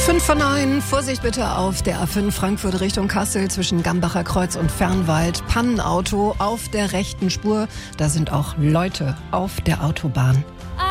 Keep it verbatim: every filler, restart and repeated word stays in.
fünf von neun, Vorsicht bitte auf der A fünf Frankfurt Richtung Kassel zwischen Gambacher Kreuz und Fernwald. Pannenauto auf der rechten Spur, da sind auch Leute auf der Autobahn.